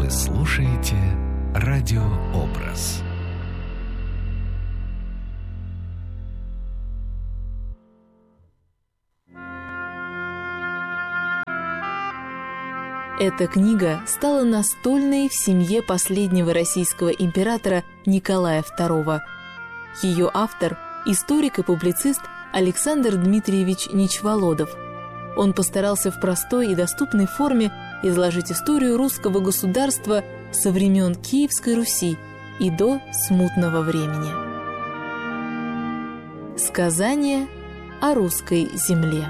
Вы слушаете радиообраз. Эта книга стала настольной в семье последнего российского императора Николая II. Ее автор – историк и публицист Александр Дмитриевич Ничволодов. Он постарался в простой и доступной форме изложить историю русского государства со времен Киевской Руси и до смутного времени. Сказание о русской земле.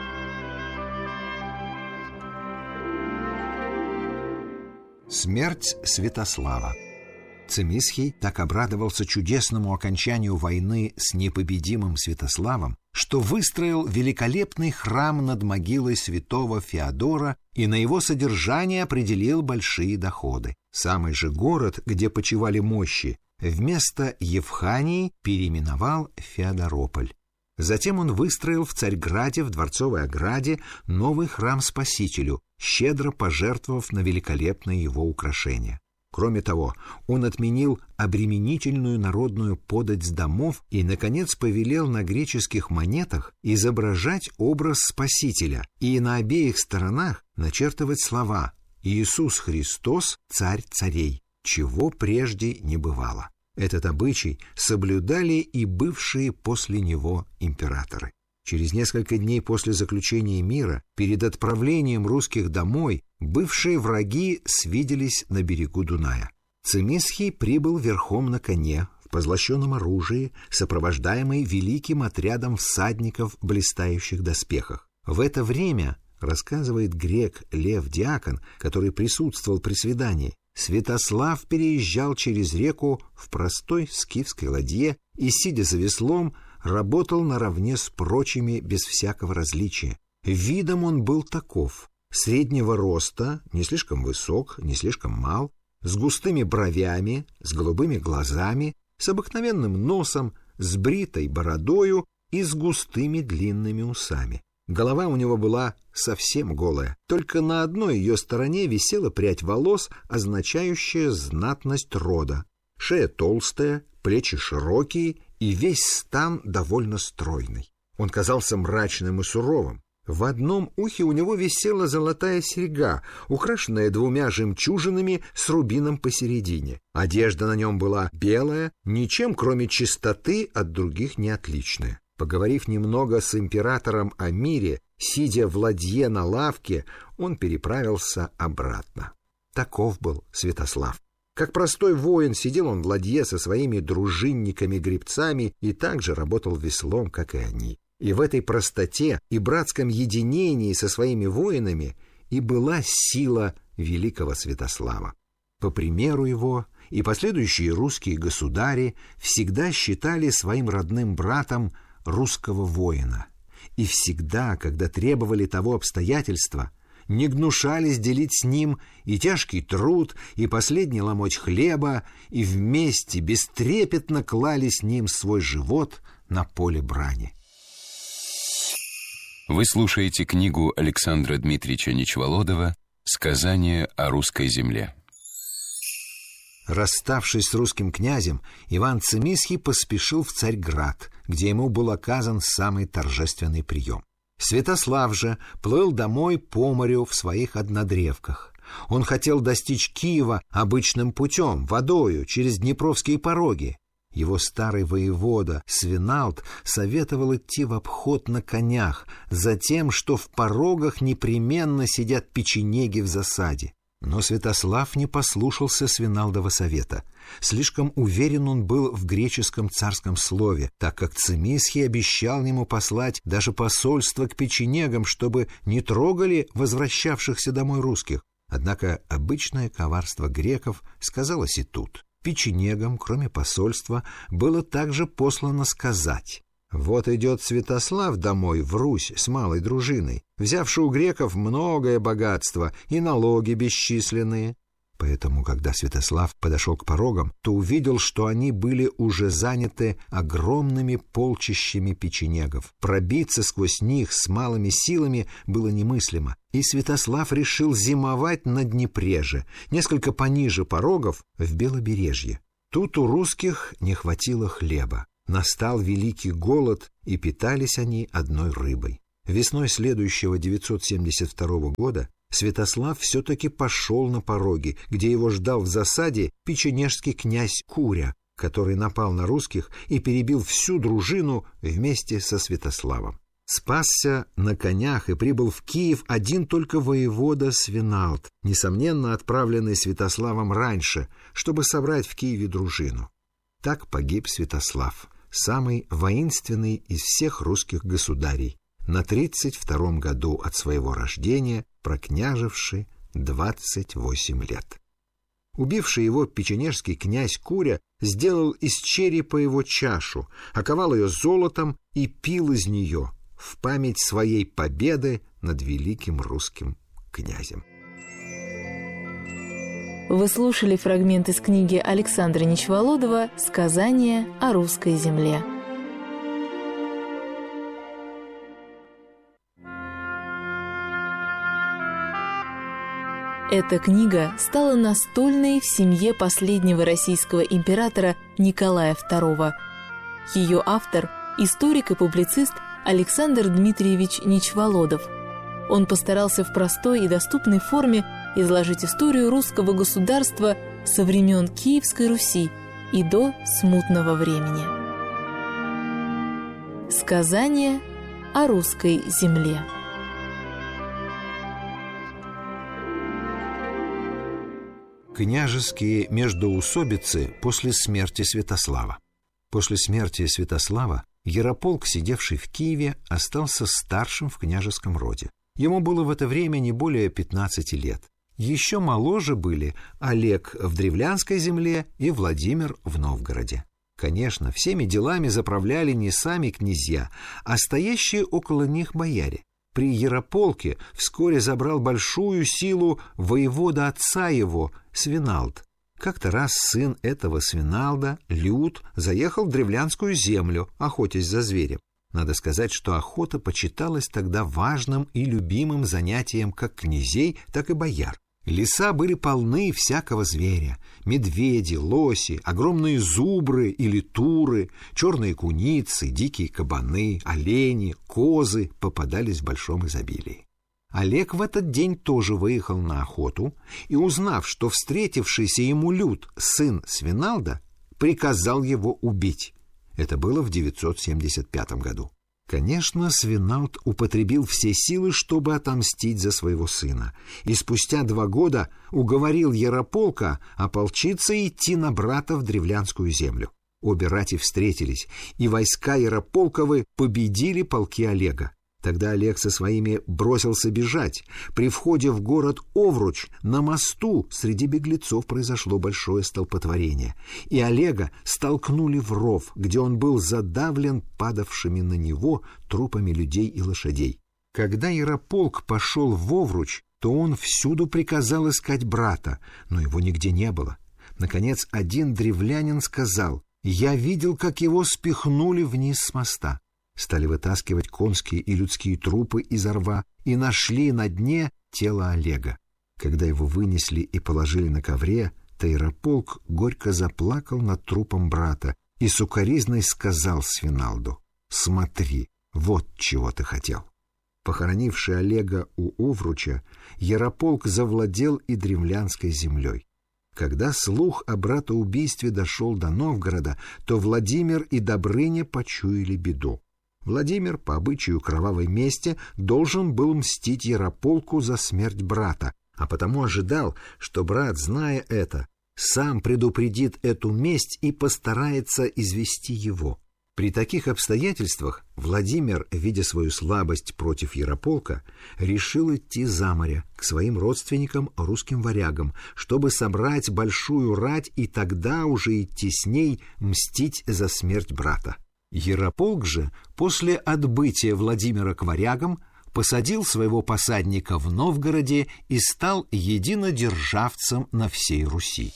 Смерть Святослава. Цимисхий так обрадовался чудесному окончанию войны с непобедимым Святославом, что выстроил великолепный храм над могилой святого Феодора и на его содержание определил большие доходы. Самый же город, где почивали мощи, вместо Евхании переименовал Феодорополь. Затем он выстроил в Царьграде, в Дворцовой ограде, новый храм Спасителю, щедро пожертвовав на великолепные его украшения. Кроме того, он отменил обременительную народную подать с домов и, наконец, повелел на греческих монетах изображать образ Спасителя и на обеих сторонах начертывать слова «Иисус Христос, Царь царей», чего прежде не бывало. Этот обычай соблюдали и бывшие после него императоры. Через несколько дней после заключения мира, перед отправлением русских домой, бывшие враги свиделись на берегу Дуная. Цимисхий прибыл верхом на коне, в позлощенном оружии, сопровождаемый великим отрядом всадников в блистающих доспехах. В это время, рассказывает грек Лев Диакон, который присутствовал при свидании, Святослав переезжал через реку в простой скифской ладье и, сидя за веслом, работал наравне с прочими без всякого различия. Видом он был таков: среднего роста, не слишком высок, не слишком мал, с густыми бровями, с голубыми глазами, с обыкновенным носом, с бритой бородою и с густыми длинными усами. Голова у него была совсем голая, только на одной ее стороне висела прядь волос, означающая знатность рода. Шея толстая, плечи широкие и весь стан довольно стройный. Он казался мрачным и суровым. В одном ухе у него висела золотая серьга, украшенная 2 жемчужинами с рубином посередине. Одежда на нем была белая, ничем кроме чистоты от других не отличная. Поговорив немного с императором о мире, сидя в ладье на лавке, он переправился обратно. Таков был Святослав. Как простой воин сидел он в ладье со своими дружинниками-гребцами и также работал веслом, как и они. И в этой простоте и братском единении со своими воинами и была сила великого Святослава. По примеру его и последующие русские государи всегда считали своим родным братом русского воина, и всегда, когда требовали того обстоятельства, не гнушались делить с ним и тяжкий труд, и последний ломоть хлеба, и вместе бестрепетно клали с ним свой живот на поле брани. Вы слушаете книгу Александра Дмитриевича Ничволодова «Сказание о русской земле». Расставшись с русским князем, Иван Цимисхий поспешил в Царьград, где ему был оказан самый торжественный прием. Святослав же плыл домой по морю в своих однодревках. Он хотел достичь Киева обычным путем, водою, через Днепровские пороги. Его старый воевода Свиналд советовал идти в обход на конях, за тем, что в порогах непременно сидят печенеги в засаде. Но Святослав не послушался Свиналдова совета. Слишком уверен он был в греческом царском слове, так как Цимисхий обещал ему послать даже посольство к печенегам, чтобы не трогали возвращавшихся домой русских. Однако обычное коварство греков сказалось и тут. Печенегам, кроме посольства, было также послано сказать: «Вот идет Святослав домой в Русь с малой дружиной, взявший у греков многое богатство и налоги бесчисленные». По Поэтому, когда Святослав подошел к порогам, то увидел, что они были уже заняты огромными полчищами печенегов. Пробиться сквозь них с малыми силами было немыслимо, и Святослав решил зимовать на Днепре же, несколько пониже порогов, в Белобережье. Тут у русских не хватило хлеба. Настал великий голод, и питались они одной рыбой. Весной следующего 972 года Святослав все-таки пошел на пороги, где его ждал в засаде печенежский князь Куря, который напал на русских и перебил всю дружину вместе со Святославом. Спасся на конях и прибыл в Киев один только воевода Свиналд, несомненно отправленный Святославом раньше, чтобы собрать в Киеве дружину. Так погиб Святослав, самый воинственный из всех русских государей, на 32-м году от своего рождения, прокняживший 28 лет. Убивший его печенежский князь Куря сделал из черепа его чашу, оковал ее золотом и пил из нее в память своей победы над великим русским князем. Вы слушали фрагмент из книги Александра Нечволодова «Сказание о русской земле». Эта книга стала настольной в семье последнего российского императора Николая II. Ее автор – историк и публицист Александр Дмитриевич Нечволодов. Он постарался в простой и доступной форме изложить историю русского государства со времен Киевской Руси и до смутного времени. Сказание о русской земле. Княжеские междоусобицы после смерти Святослава. После смерти Святослава Ярополк, сидевший в Киеве, остался старшим в княжеском роде. Ему было в это время не более 15 лет. Еще моложе были Олег в Древлянской земле и Владимир в Новгороде. Конечно, всеми делами заправляли не сами князья, а стоящие около них бояре. При Ярополке вскоре забрал большую силу воевода отца его, Свиналд. Как-то раз сын этого Свиналда, Люд, заехал в Древлянскую землю, охотясь за зверем. Надо сказать, что охота почиталась тогда важным и любимым занятием как князей, так и бояр. Леса были полны всякого зверя: медведи, лоси, огромные зубры или туры, черные куницы, дикие кабаны, олени, козы попадались в большом изобилии. Олег в этот день тоже выехал на охоту и, узнав, что встретившийся ему Люд, сын Свиналда, приказал его убить. Это было в 975 году. Конечно, Свиналд употребил все силы, чтобы отомстить за своего сына, и спустя 2 года уговорил Ярополка ополчиться и идти на брата в Древлянскую землю. Обе рати встретились, и войска Ярополковы победили полки Олега. Тогда Олег со своими бросился бежать. При входе в город Овруч на мосту среди беглецов произошло большое столпотворение, и Олега столкнули в ров, где он был задавлен падавшими на него трупами людей и лошадей. Когда Ярополк пошел в Овруч, то он всюду приказал искать брата, но его нигде не было. Наконец, один древлянин сказал: «Я видел, как его спихнули вниз с моста». Стали вытаскивать конские и людские трупы из рва и нашли на дне тело Олега. Когда его вынесли и положили на ковре, то Ярополк горько заплакал над трупом брата и с укоризной сказал Свиналду: «Смотри, вот чего ты хотел». Похоронивший Олега у Овруча, Ярополк завладел и Древлянской землей. Когда слух о братоубийстве дошел до Новгорода, то Владимир и Добрыня почуяли беду. Владимир, по обычаю кровавой мести, должен был мстить Ярополку за смерть брата, а потому ожидал, что брат, зная это, сам предупредит эту месть и постарается извести его. При таких обстоятельствах Владимир, видя свою слабость против Ярополка, решил идти за море к своим родственникам, русским варягам, чтобы собрать большую рать и тогда уже идти с ней мстить за смерть брата. Ярополк же после отбытия Владимира к варягам посадил своего посадника в Новгороде и стал единодержавцем на всей Руси.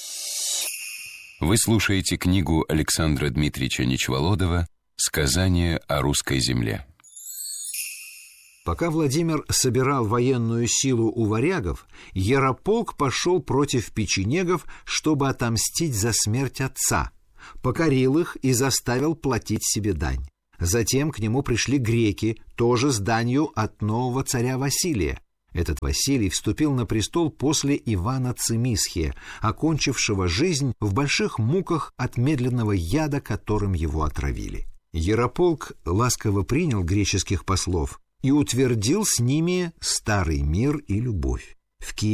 Вы слушаете книгу Александра Дмитриевича Нечволодова «Сказание о русской земле». Пока Владимир собирал военную силу у варягов, Ярополк пошел против печенегов, чтобы отомстить за смерть отца, покорил их и заставил платить себе дань. Затем к нему пришли греки, тоже с данью от нового царя Василия. Этот Василий вступил на престол после Ивана Цимисхия, окончившего жизнь в больших муках от медленного яда, которым его отравили. Ярополк ласково принял греческих послов и утвердил с ними старый мир и любовь. В Киеве